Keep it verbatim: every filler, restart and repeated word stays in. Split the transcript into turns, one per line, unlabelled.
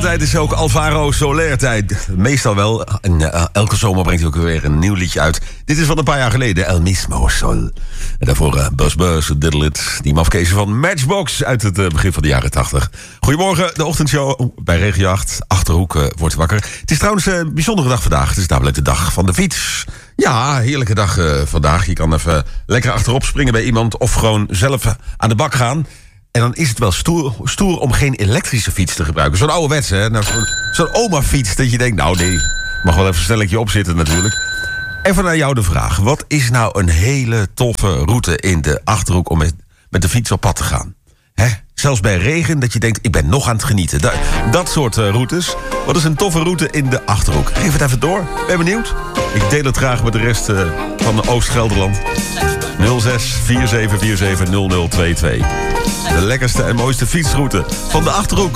zomertijd is ook Alvaro Soler tijd. Meestal wel. En uh, elke zomer brengt hij ook weer een nieuw liedje uit. Dit is van een paar jaar geleden. El Mismo Sol. En daarvoor uh, Buzz Buzz, Diddle It. Die mafkezen van Matchbox uit het uh, begin van de jaren tachtig. Goedemorgen, de ochtendshow bij Regiojacht. Achterhoek uh, wordt wakker. Het is trouwens uh, een bijzondere dag vandaag. Het is namelijk de dag van de fiets. Ja, heerlijke dag uh, vandaag. Je kan even lekker achterop springen bij iemand. Of gewoon zelf aan de bak gaan. En dan is het wel stoer, stoer om geen elektrische fiets te gebruiken. Zo'n ouderwetse, hè? Nou, zo'n, zo'n oma-fiets dat je denkt, nou nee, mag wel even een stelletje opzitten natuurlijk. Even naar jou de vraag. Wat is nou een hele toffe route in de Achterhoek om met, met de fiets op pad te gaan? Hè? Zelfs bij regen, dat je denkt, ik ben nog aan het genieten. Da, dat soort uh, routes. Wat is een toffe route in de Achterhoek? Geef het even door. Ben benieuwd? Ik deel het graag met de rest uh, van Oost-Gelderland. nul zes vier zeven vier zeven nul nul twee twee. De lekkerste en mooiste fietsroute van de Achterhoek.